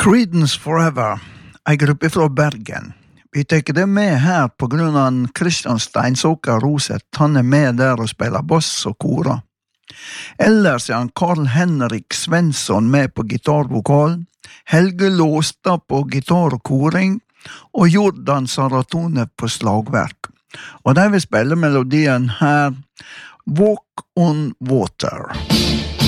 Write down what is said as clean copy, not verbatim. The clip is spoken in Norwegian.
Creedence Forever, en gruppe fra Bergen. Vi tenker det med her på grunn av Christian Steinsåker Roset. Han med der og spiller bass og kora. Ellers han Carl-Henrik Svensson med på gitarvokal, Helge Låstad på gitar og koring, og Jordan Saratone på slagverk. Og de vil spille melodien her, Walk on Water.